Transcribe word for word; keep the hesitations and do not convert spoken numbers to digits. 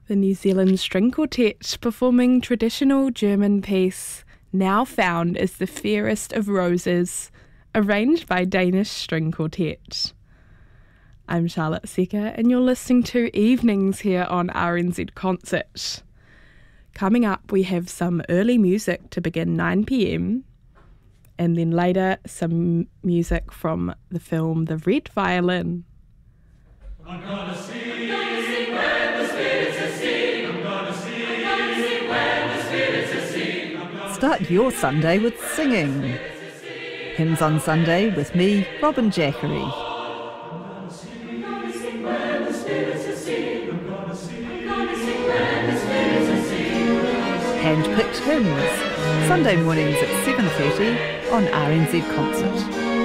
The New Zealand String Quartet performing traditional German piece Now Found is the Fairest of Roses, arranged by Danish String Quartet. I'm Charlotte Secker and you're listening to Evenings here on R N Z Concert. Coming up we have some early music to begin nine p m and then later some music from the film The Red Violin. I'm gonna sing, I'm gonna sing when the spirits are sing. I'm gonna sing, I'm gonna sing when the spirits are sing. Start your Sunday with singing. Hymns on Sunday with me, Robin Jackery. Hand-picked hymns, Sunday mornings at seven thirty on R N Z Concert.